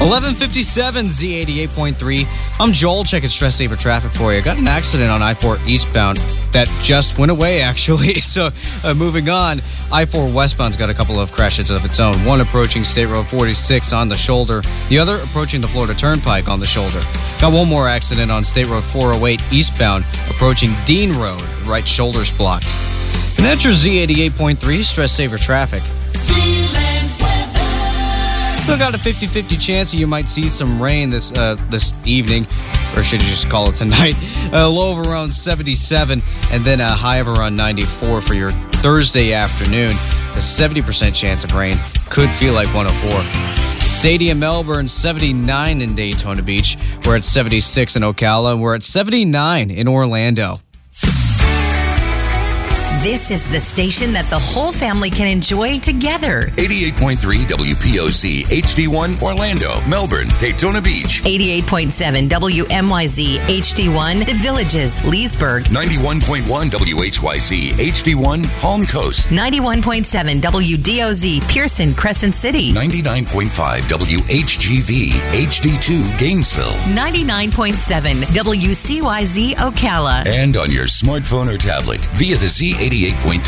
11:57 Z88.3. I'm Joel, checking Stress Saver traffic for you. Got an accident on I-4 eastbound that just went away, actually. So moving on, I-4 westbound's got a couple of crashes of its own. One approaching State Road 46 on the shoulder. The other approaching the Florida Turnpike on the shoulder. Got one more accident on State Road 408 eastbound approaching Dean Road. The right shoulder's blocked. And that's your Z88.3 Stress Saver traffic. Still got a 50-50 chance you might see some rain this evening, or should you just call it tonight? A low of around 77, and then a high of around 94 for your Thursday afternoon. A 70% chance of rain, could feel like 104. It's 80 in Melbourne, 79 in Daytona Beach. We're at 76 in Ocala, and we're at 79 in Orlando. This is the station that the whole family can enjoy together. 88.3 WPOC HD1 Orlando, Melbourne, Daytona Beach. 88.7 WMYZ HD1 The Villages, Leesburg. 91.1 WHYZ HD1 Palm Coast. 91.7 WDOZ Pearson, Crescent City. 99.5 WHGV HD2 Gainesville. 99.7 WCYZ Ocala. And on your smartphone or tablet via the Z88.3